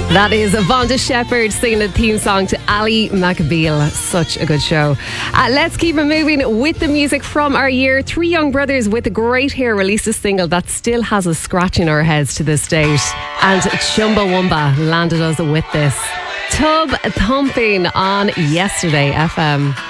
That is Vonda Shepherd singing the theme song to Ali McBeal. Such a good show. Let's keep it moving with the music from our year. Three young brothers with great hair released a single that still has us scratching our heads to this date. And Chumbawamba landed us with this. Tub thumping on Yesterday FM.